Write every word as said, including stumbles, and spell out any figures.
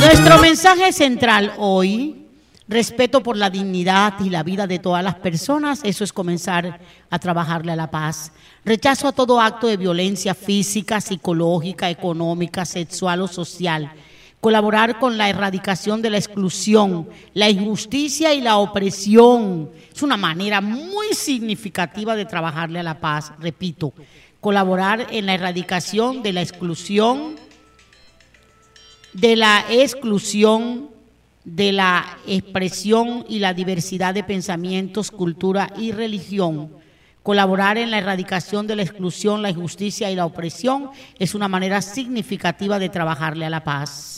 Nuestro mensaje central hoy, respeto por la dignidad y la vida de todas las personas, eso es comenzar a trabajarle a la paz. Rechazo a todo acto de violencia física, psicológica, económica, sexual o social. Colaborar con la erradicación de la exclusión, la injusticia y la opresión. Es una manera muy significativa de trabajarle a la paz. Repito, colaborar en la erradicación de la exclusión, de la exclusión, de la expresión y la diversidad de pensamientos, cultura y religión. Colaborar en la erradicación de la exclusión, la injusticia y la opresión es una manera significativa de trabajarle a la paz.